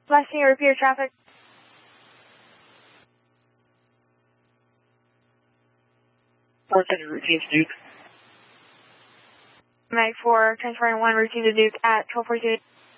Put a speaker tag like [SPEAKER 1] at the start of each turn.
[SPEAKER 1] Last thing, repeat traffic.
[SPEAKER 2] 410 routine to Duke.
[SPEAKER 1] Mag 4, transferring 1 routine to Duke at 1242.